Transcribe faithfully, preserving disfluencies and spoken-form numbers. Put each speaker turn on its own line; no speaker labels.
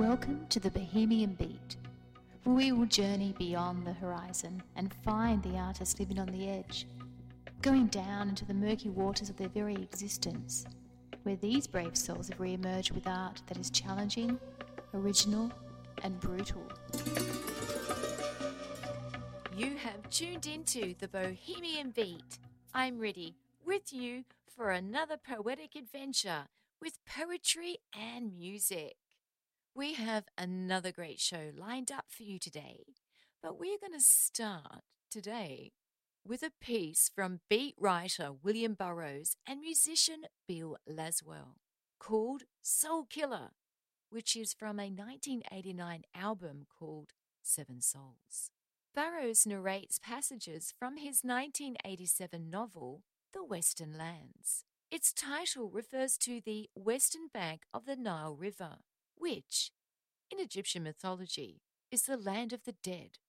Welcome to the Bohemian Beat, where we will journey beyond the horizon and find the artist living on the edge, going down into the murky waters of their very existence, where these brave souls have re-emerged with art that is challenging, original, and brutal.
You have tuned into the Bohemian Beat. I'm ready with you for another poetic adventure with poetry and music. We have another great show lined up for you today, but we're going to start today with a piece from beat writer William Burroughs and musician Bill Laswell called Soul Killer, which is from a nineteen eighty-nine album called Seven Souls. Burroughs narrates passages from his nineteen eighty-seven novel, The Western Lands. Its title refers to the western bank of the Nile River, which, in Egyptian mythology, is the land of the dead.